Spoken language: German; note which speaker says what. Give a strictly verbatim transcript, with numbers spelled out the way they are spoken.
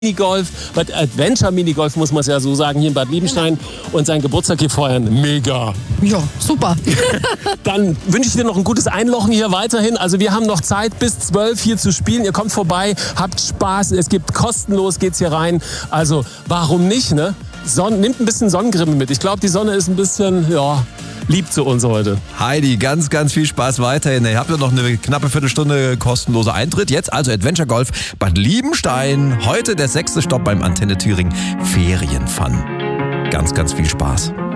Speaker 1: Minigolf, Bad Adventure Minigolf, muss man es ja so sagen, hier in Bad Liebenstein und seinen Geburtstag hier feiern. Mega.
Speaker 2: Ja, super.
Speaker 1: Dann wünsche ich dir noch ein gutes Einlochen hier weiterhin. Also wir haben noch Zeit bis zwölf hier zu spielen. Ihr kommt vorbei, habt Spaß. Es gibt kostenlos, geht's hier rein. Also warum nicht, ne? Son- Nimmt ein bisschen Sonnencreme mit. Ich glaube, die Sonne ist ein bisschen, ja, lieb zu uns heute.
Speaker 3: Heidi, ganz, ganz viel Spaß weiterhin. Ihr habt ja noch eine knappe Viertelstunde kostenloser Eintritt. Jetzt also Adventure Golf Bad Liebenstein. Heute der sechste Stopp beim Antenne Thüringen Ferienfun. Ganz, ganz viel Spaß.